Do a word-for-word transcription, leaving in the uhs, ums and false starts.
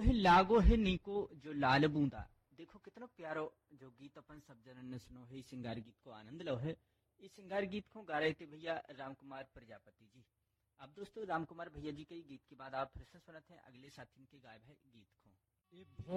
है लागो है नीको जो लाल बूंदा। देखो कितना प्यारो जो गीत अपन सब जनन ने सुनो है। इस श्रृंगार गीत को आनंद लो है। इस श्रृंगार गीत को गा रहे थे भैया राम कुमार प्रजापति जी। अब दोस्तों राम कुमार भैया जी के गीत के बाद आप फिर से सुनते हैं अगले साथी के गायब है गीत को।